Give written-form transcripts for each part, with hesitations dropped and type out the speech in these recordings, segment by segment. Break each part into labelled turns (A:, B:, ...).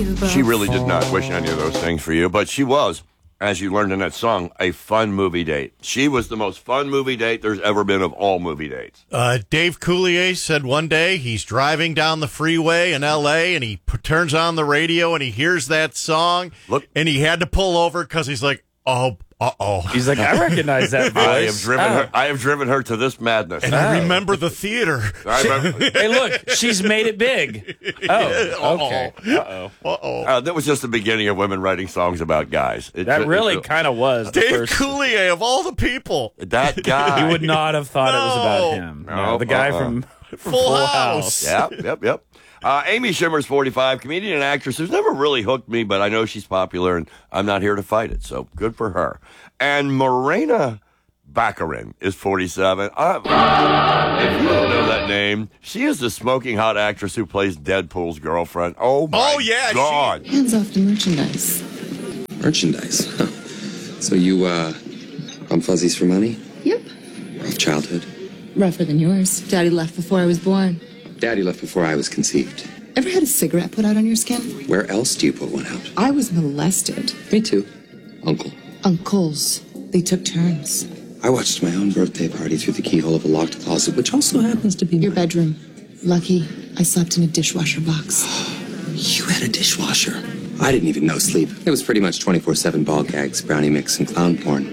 A: She really did not wish any of those things for you, but she was, as you learned in that song, a fun movie date. She was the most fun movie date there's ever been of all movie dates.
B: Dave Coulier said one day he's driving down the freeway in L.A. and he turns on the radio and he hears that song.
A: Look,
B: and he had to pull over because he's like, oh. Uh-oh.
C: He's like, I recognize that voice.
A: I have driven her to this madness.
B: And I remember the theater.
C: Hey, look, she's made it big. Oh, okay.
A: That was just the beginning of women writing songs about guys.
C: That really kind of was.
B: Dave Coulier, of all the people.
A: That guy.
C: You would not have thought it was about him. No, the guy from Full House.
A: Yep. Amy Schumer's 45, comedian and actress who's never really hooked me, but I know she's popular, and I'm not here to fight it, so good for her. And Morena Baccarin is 47. If you don't know that name, she is the smoking hot actress who plays Deadpool's girlfriend. Oh, my God.
D: Hands off the merchandise.
E: Merchandise? Huh. So you, on Fuzzies for money?
D: Yep.
E: Rough childhood.
D: Rougher than yours. Daddy left before I was born.
E: Daddy left before I was conceived.
D: Ever had a cigarette put out on your skin?
E: Where else do you put one out?
D: I was molested.
E: Me too. Uncle.
D: Uncles. They took turns.
E: I watched my own birthday party through the keyhole of a locked closet, which also happens to be
D: your bedroom. Lucky I slept in a dishwasher box.
E: You had a dishwasher? I didn't even know sleep. It was pretty much 24/7 ball gags, brownie mix, and clown porn.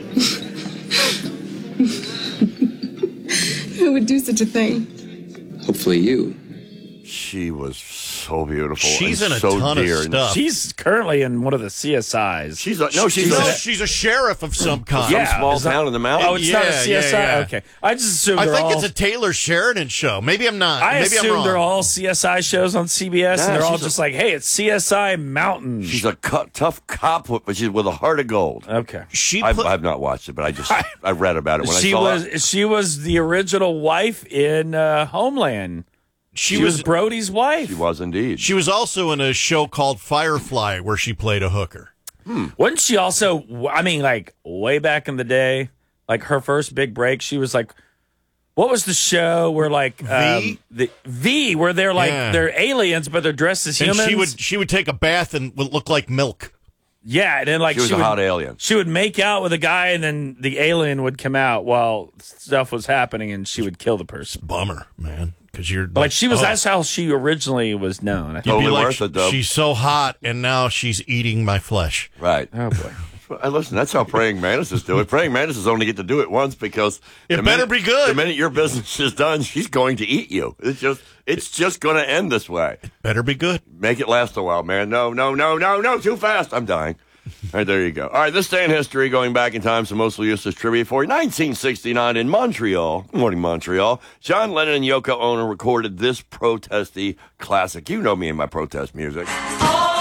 D: Who would do such a thing?
E: Hopefully you.
A: She was so beautiful.
B: She's
A: and
B: in a
A: so
B: ton
A: dear.
B: of stuff.
C: She's currently in one of the CSIs.
B: She's a sheriff of some kind.
A: Some small town in the mountains.
C: Oh, it's not a CSI?
B: Yeah.
C: Okay. I just assumed
B: it's a Taylor Sheridan show. Maybe I'm not.
C: I
B: Maybe I'm
C: assume
B: wrong.
C: they're all CSI shows on CBS, and they're all just like, hey, it's CSI Mountain.
A: She's a tough cop, but she's with a heart of gold.
C: Okay.
A: I've not watched it, but I read about it when I saw it.
C: She was the original wife in Homeland. She was Brody's wife.
A: She was indeed.
B: She was also in a show called Firefly where she played a hooker.
C: Wasn't she also, I mean, like, way back in the day, like her first big break, she was like, what was the show where, like, V, where they're like, they're aliens, but they're dressed as humans?
B: And she would take a bath and would look like milk.
C: Yeah, and then like
A: she was a hot alien.
C: She would make out with a guy, and then the alien would come out while stuff was happening, and she would kill the person.
B: Bummer, man. Because you're
C: like she was. That's how she originally was known. I think.
A: Totally worth it, though.
B: She's so hot, and now she's eating my flesh.
A: Right.
C: Oh boy.
A: Listen, that's how praying mantises do it. Praying mantises only get to do it once because
B: it better be good.
A: The minute your business is done, she's going to eat you. It's just going to end this way.
B: It better be good.
A: Make it last a while, man. No, too fast. I'm dying. All right, there you go. All right, this day in history, going back in time, some mostly useless trivia for you. 1969 in Montreal. Good morning, Montreal. John Lennon and Yoko Ono recorded this protesty classic. You know me and my protest music.